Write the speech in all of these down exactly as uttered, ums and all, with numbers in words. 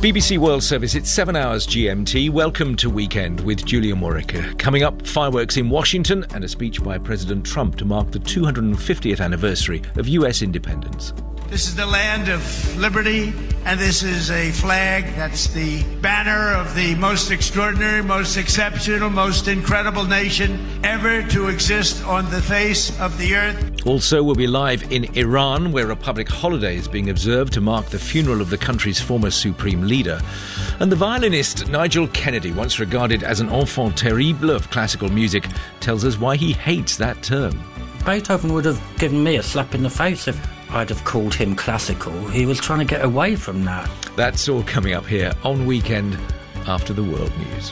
B B C World Service, it's seven hours G M T. Welcome to Weekend with Julia Morica. Coming up, fireworks in Washington and a speech by President Trump to mark the two hundred fiftieth anniversary of U S independence. This is the land of liberty, and this is a flag that's the banner of the most extraordinary, most exceptional, most incredible nation ever to exist on the face of the earth. Also, we'll be live in Iran, where a public holiday is being observed to mark the funeral of the country's former supreme leader. And the violinist Nigel Kennedy, once regarded as an enfant terrible of classical music, tells us why he hates that term. Beethoven would have given me a slap in the face if I'd have called him classical. He was trying to get away from that. That's all coming up here on Weekend after the world news.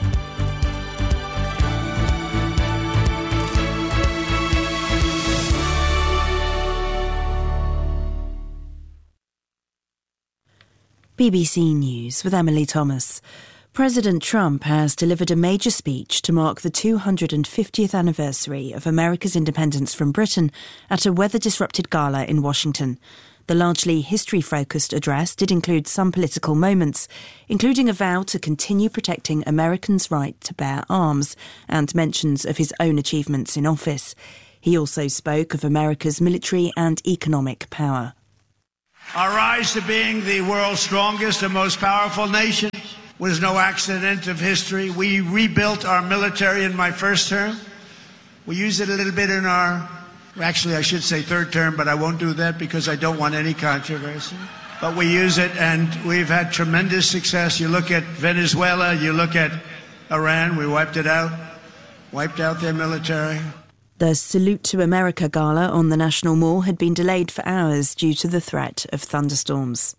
B B C News with Emily Thomas. President Trump has delivered a major speech to mark the two hundred fiftieth anniversary of America's independence from Britain at a weather-disrupted gala in Washington. The largely history-focused address did include some political moments, including a vow to continue protecting Americans' right to bear arms and mentions of his own achievements in office. He also spoke of America's military and economic power. Our rise to being the world's strongest and most powerful nation was no accident of history. We rebuilt our military in my first term. We used it a little bit in our, actually I should say third term, but I won't do that because I don't want any controversy. But we use it, and we've had tremendous success. You look at Venezuela, you look at Iran, we wiped it out, wiped out their military. The Salute to America gala on the National Mall had been delayed for hours due to the threat of thunderstorms.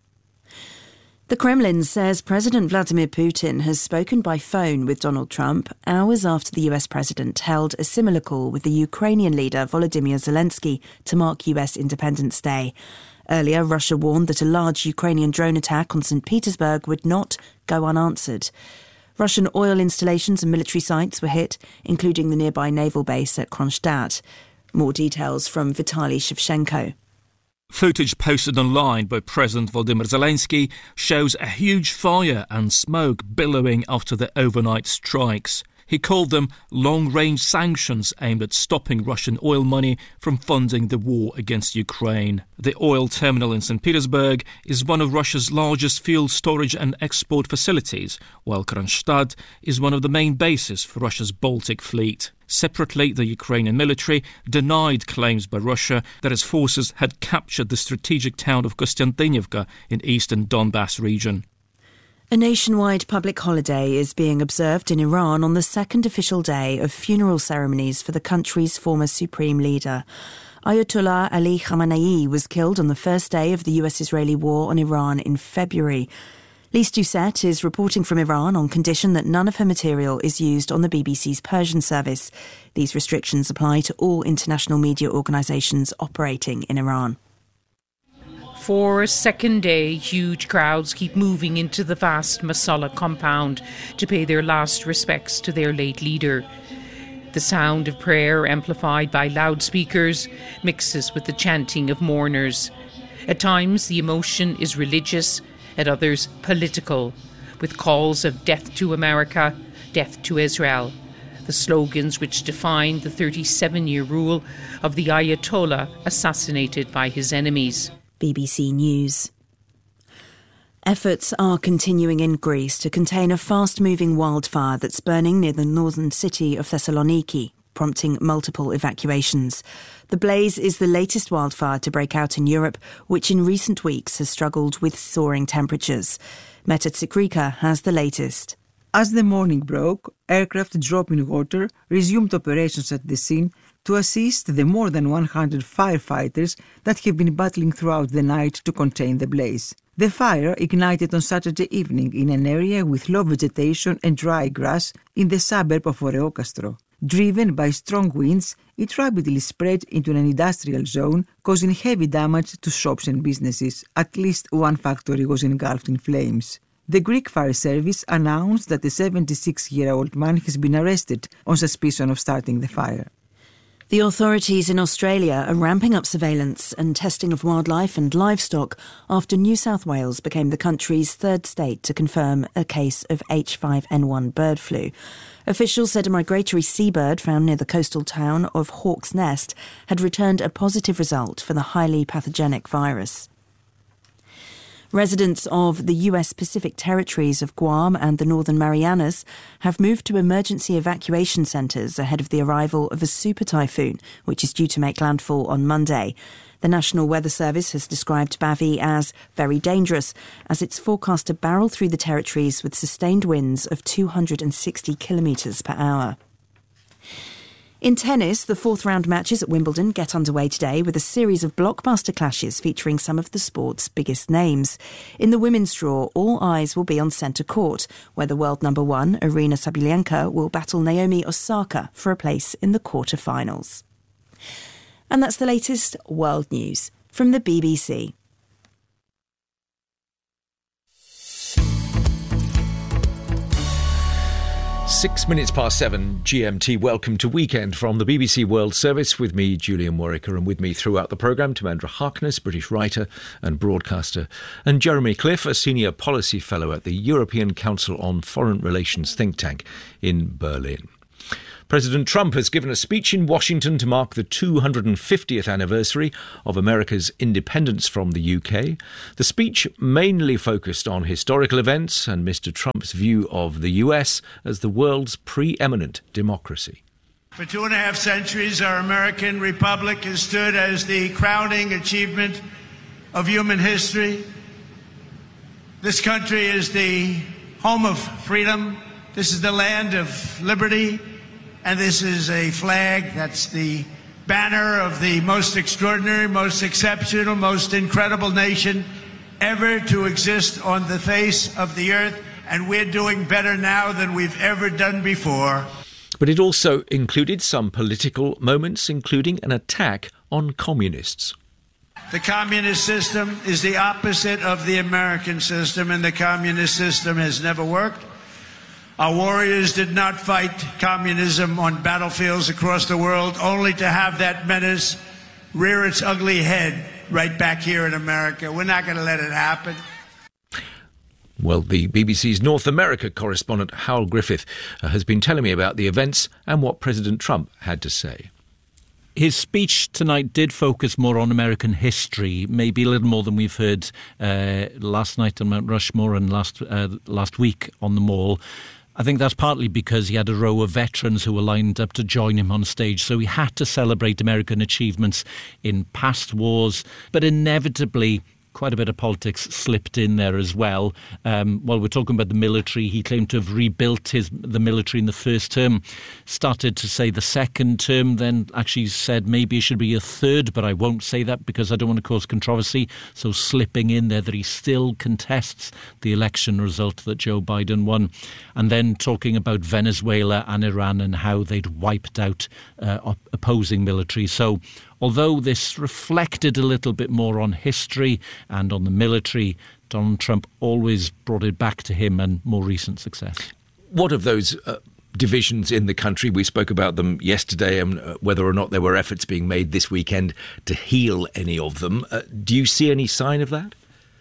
The Kremlin says President Vladimir Putin has spoken by phone with Donald Trump hours after the U S president held a similar call with the Ukrainian leader Volodymyr Zelensky to mark U S Independence Day. Earlier, Russia warned that a large Ukrainian drone attack on Saint Petersburg would not go unanswered. Russian oil installations and military sites were hit, including the nearby naval base at Kronstadt. More details from Vitaly Shevchenko. Footage posted online by President Volodymyr Zelensky shows a huge fire and smoke billowing after the overnight strikes. He called them long-range sanctions aimed at stopping Russian oil money from funding the war against Ukraine. The oil terminal in Saint Petersburg is one of Russia's largest fuel storage and export facilities, while Kronstadt is one of the main bases for Russia's Baltic fleet. Separately, the Ukrainian military denied claims by Russia that its forces had captured the strategic town of Kostiantynivka in eastern Donbass region. A nationwide public holiday is being observed in Iran on the second official day of funeral ceremonies for the country's former supreme leader. Ayatollah Ali Khamenei was killed on the first day of the U S-Israeli war on Iran in February. Lise Doucette is reporting from Iran on condition that none of her material is used on the B B C's Persian service. These restrictions apply to all international media organisations operating in Iran. For a second day, huge crowds keep moving into the vast Masala compound to pay their last respects to their late leader. The sound of prayer, amplified by loudspeakers, mixes with the chanting of mourners. At times, the emotion is religious, at others political, with calls of death to America, death to Israel, the slogans which defined the thirty-seven-year rule of the Ayatollah assassinated by his enemies. B B C News. Efforts are continuing in Greece to contain a fast-moving wildfire that's burning near the northern city of Thessaloniki, prompting multiple evacuations. The blaze is the latest wildfire to break out in Europe, which in recent weeks has struggled with soaring temperatures. Meta Tsikrika has the latest. As the morning broke, aircraft dropping water resumed operations at the scene to assist the more than one hundred firefighters that have been battling throughout the night to contain the blaze. The fire ignited on Saturday evening in an area with low vegetation and dry grass in the suburb of Oreokastro. Driven by strong winds, it rapidly spread into an industrial zone, causing heavy damage to shops and businesses. At least one factory was engulfed in flames. The Greek Fire Service announced that a seventy-six-year-old man has been arrested on suspicion of starting the fire. The authorities in Australia are ramping up surveillance and testing of wildlife and livestock after New South Wales became the country's third state to confirm a case of H five N one bird flu. Officials said a migratory seabird found near the coastal town of Hawk's Nest had returned a positive result for the highly pathogenic virus. Residents of the U S Pacific territories of Guam and the Northern Marianas have moved to emergency evacuation centres ahead of the arrival of a super typhoon, which is due to make landfall on Monday. The National Weather Service has described Bavi as very dangerous, as it's forecast to barrel through the territories with sustained winds of two hundred sixty kilometres per hour. In tennis, the fourth round matches at Wimbledon get underway today with a series of blockbuster clashes featuring some of the sport's biggest names. In the women's draw, all eyes will be on centre court, where the world number one, Aryna Sabalenka, will battle Naomi Osaka for a place in the quarter-finals. And that's the latest world news from the B B C. Six minutes past seven G M T. Welcome to Weekend from the B B C World Service with me, Julian Warwicker, and with me throughout the programme, Timandra Harkness, British writer and broadcaster, and Jeremy Cliff, a senior policy fellow at the European Council on Foreign Relations think tank in Berlin. President Trump has given a speech in Washington to mark the two hundred fiftieth anniversary of America's independence from the U K. The speech mainly focused on historical events and Mister Trump's view of the U S as the world's preeminent democracy. For two and a half centuries, our American republic has stood as the crowning achievement of human history. This country is the home of freedom. This is the land of liberty. And this is a flag that's the banner of the most extraordinary, most exceptional, most incredible nation ever to exist on the face of the earth. And we're doing better now than we've ever done before. But it also included some political moments, including an attack on communists. The communist system is the opposite of the American system, and the communist system has never worked. Our warriors did not fight communism on battlefields across the world, only to have that menace rear its ugly head right back here in America. We're not going to let it happen. Well, the B B C's North America correspondent Howell Griffith uh, has been telling me about the events and what President Trump had to say. His speech tonight did focus more on American history, maybe a little more than we've heard uh, last night on Mount Rushmore and last uh, last week on the Mall. I think that's partly because he had a row of veterans who were lined up to join him on stage, so he had to celebrate American achievements in past wars, but inevitably quite a bit of politics slipped in there as well. Um, while we're talking about the military, he claimed to have rebuilt his the military in the first term, started to say the second term, then actually said maybe it should be a third, but I won't say that because I don't want to cause controversy. So slipping in there that he still contests the election result that Joe Biden won. And then talking about Venezuela and Iran and how they'd wiped out uh, op- opposing military. So although this reflected a little bit more on history and on the military, Donald Trump always brought it back to him and more recent success. What of those uh, divisions in the country? We spoke about them yesterday and uh, whether or not there were efforts being made this weekend to heal any of them. Uh, do you see any sign of that?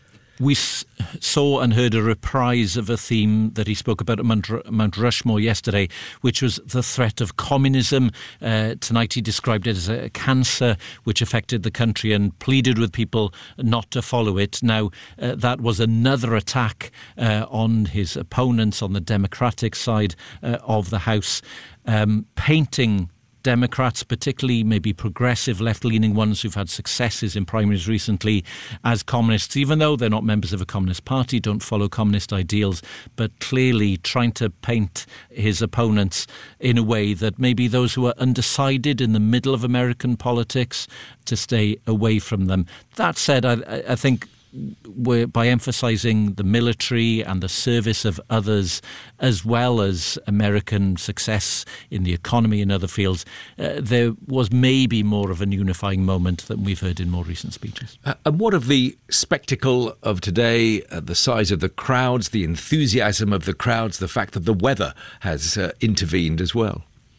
We s- saw and heard a reprise of a theme that he spoke about at Mount, R- Mount Rushmore yesterday, which was the threat of communism. Uh, tonight he described it as a cancer which affected the country and pleaded with people not to follow it. Now, uh, that was another attack uh, on his opponents on the Democratic side uh, of the House, um, painting Democrats, particularly maybe progressive left-leaning ones who've had successes in primaries recently, as communists, even though they're not members of a communist party, don't follow communist ideals, but clearly trying to paint his opponents in a way that maybe those who are undecided in the middle of American politics to stay away from them. That said, I, I think we're, by emphasising the military and the service of others, as well as American success in the economy and other fields, uh, there was maybe more of an unifying moment than we've heard in more recent speeches. Uh, and what of the spectacle of today, uh, the size of the crowds, the enthusiasm of the crowds, the fact that the weather has uh, intervened as well?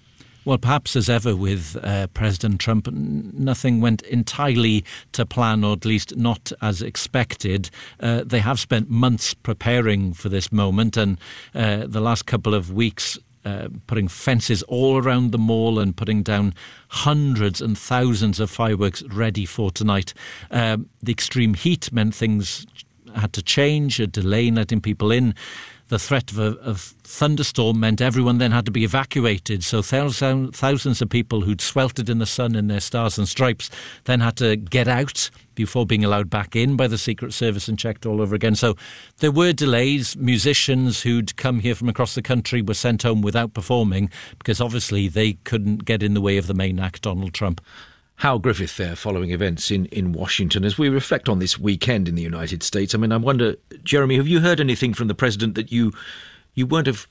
Well, perhaps as ever with uh, President Trump, n- nothing went entirely to plan, or at least not as expected. Uh, they have spent months preparing for this moment, and uh, the last couple of weeks uh, putting fences all around the mall and putting down hundreds and thousands of fireworks ready for tonight. Uh, the extreme heat meant things had to change, a delay in letting people in. The threat of a of thunderstorm meant everyone then had to be evacuated. So thousands, thousands of people who'd sweltered in the sun in their stars and stripes then had to get out before being allowed back in by the Secret Service and checked all over again. So there were delays. Musicians who'd come here from across the country were sent home without performing because obviously they couldn't get in the way of the main act, Donald Trump. Hal Griffith there, following events in, in Washington. As we reflect on this weekend in the United States, I mean, I wonder, Jeremy, have you heard anything from the president that you you weren't have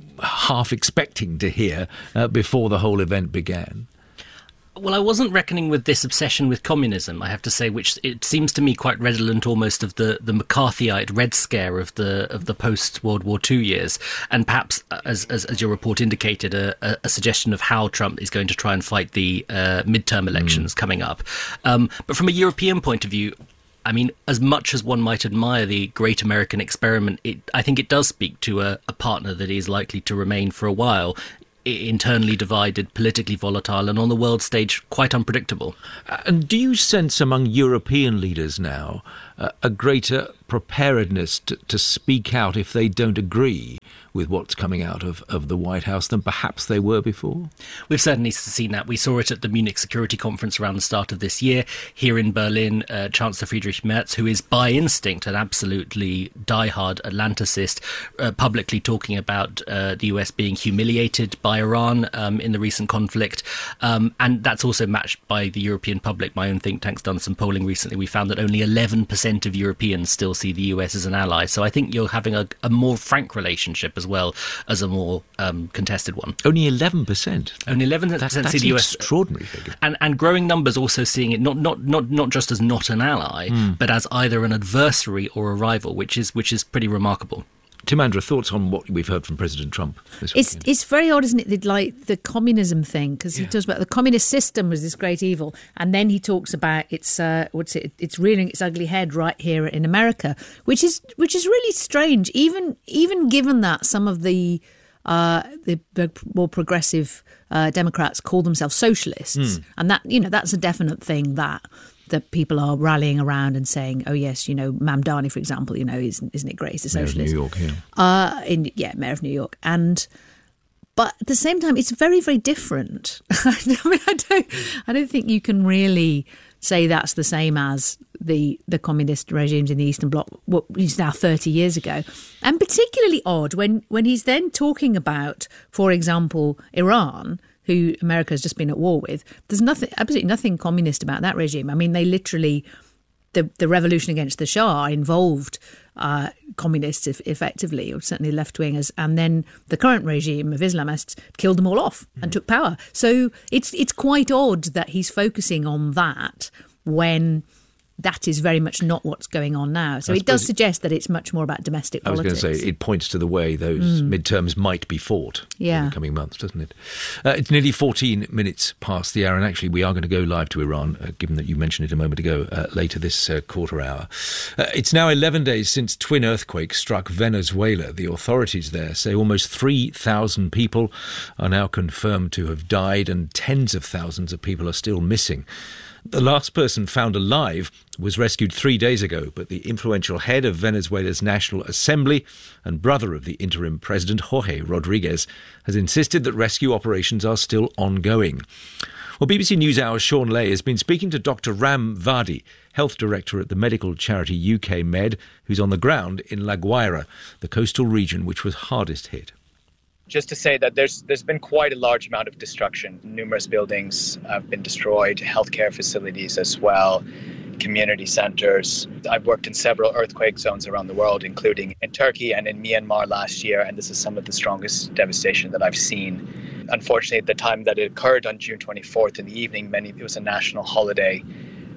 half expecting to hear uh, before the whole event began? Well, I wasn't reckoning with this obsession with communism, I have to say, which it seems to me quite redolent almost of the, the McCarthyite Red Scare of the of the post-World War Two years, and perhaps, as as, as your report indicated, a, a, a suggestion of how Trump is going to try and fight the uh, midterm elections mm. coming up. Um, but from a European point of view, I mean, as much as one might admire the great American experiment, it, I think it does speak to a, a partner that is likely to remain for a while. Internally divided, politically volatile, and on the world stage quite unpredictable. And do you sense among European leaders now uh, a greater preparedness to, to speak out if they don't agree with what's coming out of, of the White House than perhaps they were before? We've certainly seen that. We saw it at the Munich Security Conference around the start of this year. Here in Berlin, uh, Chancellor Friedrich Merz, who is by instinct an absolutely diehard Atlanticist, uh, publicly talking about uh, the U S being humiliated by Iran um, in the recent conflict. Um, and that's also matched by the European public. My own think tank's done some polling recently. We found that only eleven percent of Europeans still see the U S as an ally. So I think you're having a, a more frank relationship as well as a more um, contested one. Only eleven percent? Only eleven percent that, see the U S. That's an extraordinary figure. And, and growing numbers also seeing it not, not, not, not just as not an ally, mm. but as either an adversary or a rival, which is which is pretty remarkable. Timandra, thoughts on what we've heard from President Trump this it's, weekend? It's very odd, isn't it, that, like the communism thing, because yeah. he talks about the communist system was this great evil, and then he talks about it's uh, what's it? It's rearing its ugly head right here in America, which is which is really strange. Even even given that some of the uh, the, the more progressive uh, Democrats call themselves socialists, mm. and that you know that's a definite thing that. that people are rallying around and saying, oh, yes, you know, Mamdani, for example, you know, isn't, isn't it great? He's a socialist. Mayor of New York, yeah. Uh, in, yeah, Mayor of New York. And, but at the same time, it's very, very different. I mean, I don't, I don't think you can really say that's the same as the, the communist regimes in the Eastern Bloc, what is now thirty years ago. And particularly odd when, when he's then talking about, for example, Iran, who America has just been at war with. There's nothing, absolutely nothing communist about that regime. I mean, they literally, the the revolution against the Shah involved uh, communists effectively, or certainly left-wingers, and then the current regime of Islamists killed them all off and mm. took power. So it's it's quite odd that he's focusing on that when that is very much not what's going on now. So it does suggest that it's much more about domestic politics. I was going to say, it points to the way those mm. midterms might be fought yeah. in the coming months, doesn't it? Uh, it's nearly fourteen minutes past the hour, and actually we are going to go live to Iran, uh, given that you mentioned it a moment ago, uh, later this uh, quarter hour. Uh, it's now eleven days since twin earthquakes struck Venezuela. The authorities there say almost three thousand people are now confirmed to have died, and tens of thousands of people are still missing. The last person found alive was rescued three days ago, but the influential head of Venezuela's National Assembly and brother of the interim president, Jorge Rodriguez, has insisted that rescue operations are still ongoing. Well, B B C NewsHour's Sean Lay has been speaking to Doctor Ram Vardi, health director at the medical charity U K Med, who's on the ground in La Guaira, the coastal region which was hardest hit. Just to say that there's there's been quite a large amount of destruction. Numerous buildings have been destroyed, healthcare facilities as well, community centers. I've worked in several earthquake zones around the world, including in Turkey and in Myanmar last year, and this is some of the strongest devastation that I've seen. Unfortunately, at the time that it occurred on June twenty-fourth in the evening, many it was a national holiday,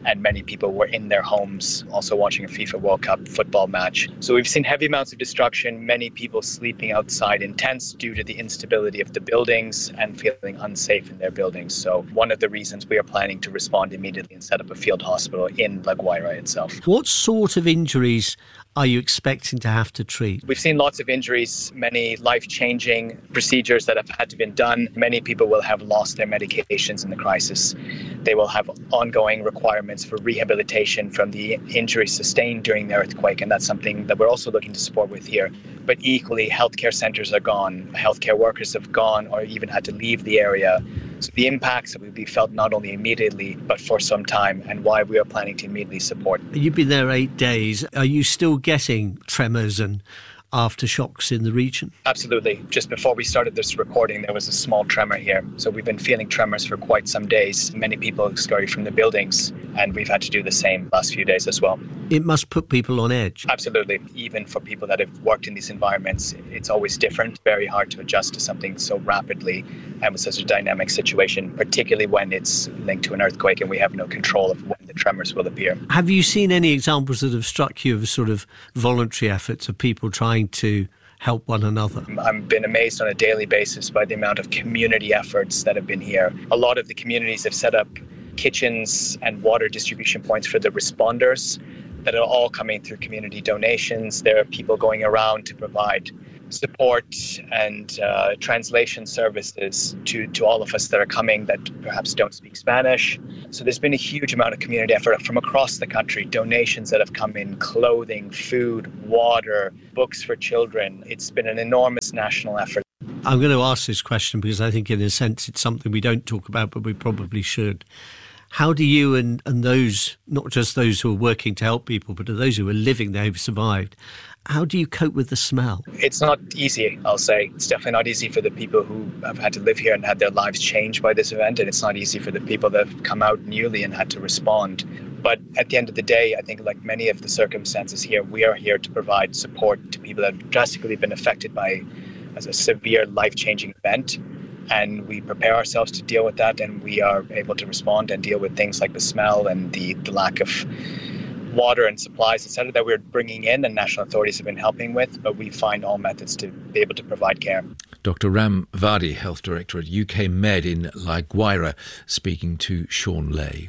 and many people were in their homes also watching a FIFA World Cup football match. So we've seen heavy amounts of destruction, many people sleeping outside in tents due to the instability of the buildings and feeling unsafe in their buildings. So one of the reasons we are planning to respond immediately and set up a field hospital in La Guaira itself. What sort of injuries are you expecting to have to treat? We've seen lots of injuries, many life-changing procedures that have had to be done. Many people will have lost their medications in the crisis. They will have ongoing requirements for rehabilitation from the injuries sustained during the earthquake, and that's something that we're also looking to support with here. But equally, healthcare centres are gone. Healthcare workers have gone or even had to leave the area. So the impacts will be felt not only immediately, but for some time, and why we are planning to immediately support. You've been there eight days. Are you still getting tremors and aftershocks in the region? Absolutely. Just before we started this recording, there was a small tremor here. So we've been feeling tremors for quite some days. Many people scurry from the buildings, and we've had to do the same last few days as well. It must put people on edge. Absolutely. Even for people that have worked in these environments, it's always different. Very hard to adjust to something so rapidly and with such a dynamic situation, particularly when it's linked to an earthquake and we have no control of when the tremors will appear. Have you seen any examples that have struck you of sort of voluntary efforts of people trying to help one another? I've been amazed on a daily basis by the amount of community efforts that have been here. A lot of the communities have set up kitchens and water distribution points for the responders that are all coming through community donations. There are people going around to provide support and uh, translation services to, to all of us that are coming that perhaps don't speak Spanish. So there's been a huge amount of community effort from across the country, donations that have come in, clothing, food, water, books for children. It's been an enormous national effort. I'm going to ask this question because I think in a sense it's something we don't talk about, but we probably should. How do you and, and those, not just those who are working to help people, but to those who are living there who've survived, how do you cope with the smell? It's not easy, I'll say. It's definitely not easy for the people who have had to live here and had their lives changed by this event, and it's not easy for the people that have come out newly and had to respond. But at the end of the day, I think like many of the circumstances here, we are here to provide support to people that have drastically been affected by as a severe life-changing event. And we prepare ourselves to deal with that, and we are able to respond and deal with things like the smell and the, the lack of water and supplies, et cetera, that we're bringing in and national authorities have been helping with, but we find all methods to be able to provide care. Doctor Ram Vardi, Health Director at U K Med in La Guaira, speaking to Sean Lay.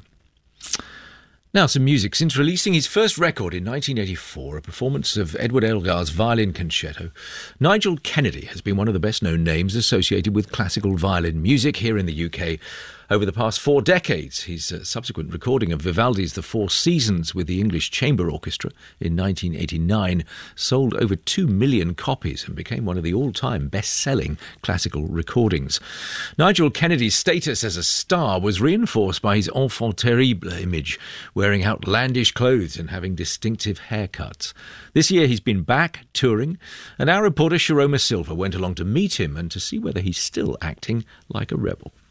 Now, some music. Since releasing his first record in nineteen eighty-four, a performance of Edward Elgar's violin concerto, Nigel Kennedy has been one of the best-known names associated with classical violin music here in the U K. Over the past four decades, his uh, subsequent recording of Vivaldi's The Four Seasons with the English Chamber Orchestra in nineteen eighty-nine sold over two million copies and became one of the all-time best-selling classical recordings. Nigel Kennedy's status as a star was reinforced by his enfant terrible image, wearing outlandish clothes and having distinctive haircuts. This year he's been back touring, and our reporter Sharoma Silva went along to meet him and to see whether he's still acting like a rebel.